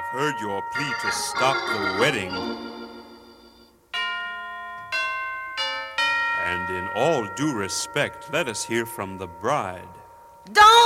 I've heard your plea to stop the wedding. And in all due respect, let us hear from the bride. Don't